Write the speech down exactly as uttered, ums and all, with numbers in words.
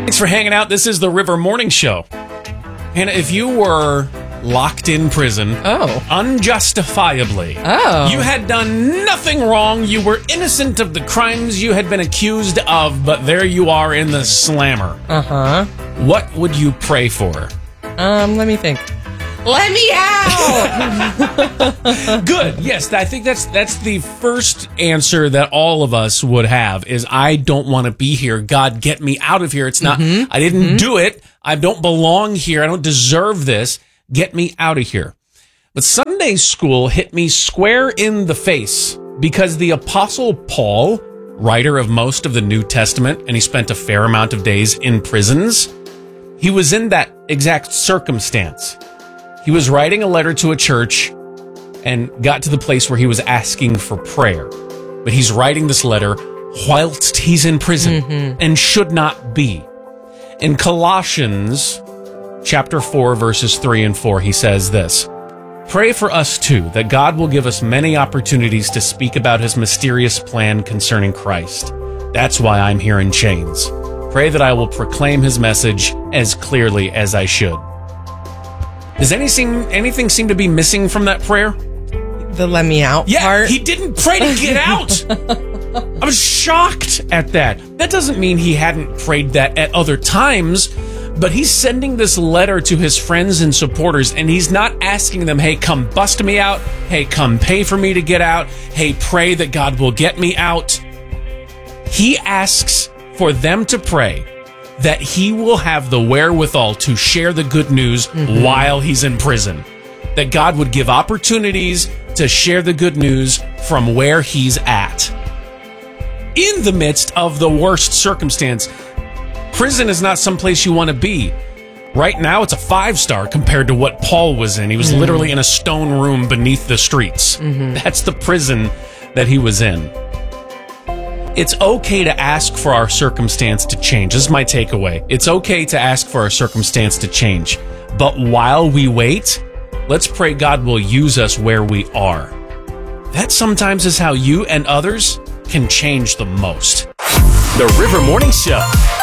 Thanks for hanging out. This is the River Morning Show. And if you were locked in prison oh. unjustifiably, oh. you had done nothing wrong, you were innocent of the crimes you had been accused of, but there you are in the slammer. Uh-huh. What would you pray for? Um, let me think. Let me out! Good. Yes, I think that's that's the first answer that all of us would have is I don't want to be here. God, get me out of here. It's not, mm-hmm. I didn't mm-hmm. do it. I don't belong here. I don't deserve this. Get me out of here. But Sunday school hit me square in the face because the Apostle Paul, writer of most of the New Testament, and he spent a fair amount of days in prisons, he was in that exact circumstance. He was writing a letter to a church and got to the place where he was asking for prayer. But he's writing this letter whilst he's in prison mm-hmm. and should not be. In Colossians chapter four, verses three and four, he says this, "Pray for us too, that God will give us many opportunities to speak about his mysterious plan concerning Christ. That's why I'm here in chains. Pray that I will proclaim his message as clearly as I should." Does anything, anything seem to be missing from that prayer? The let me out yeah, part? He didn't pray to get out. I was shocked at that. That doesn't mean he hadn't prayed that at other times, but he's sending this letter to his friends and supporters, and he's not asking them, hey, come bust me out. Hey, come pay for me to get out. Hey, pray that God will get me out. He asks for them to pray that he will have the wherewithal to share the good news mm-hmm. while he's in prison. That God would give opportunities to share the good news from where he's at. In the midst of the worst circumstance, prison is not someplace you want to be. Right now, it's a five-star compared to what Paul was in. He was mm-hmm. literally in a stone room beneath the streets. Mm-hmm. That's the prison that he was in. It's okay to ask for our circumstance to change. This is my takeaway. It's okay to ask for our circumstance to change. But while we wait, let's pray God will use us where we are. That sometimes is how you and others can change the most. The River Morning Show.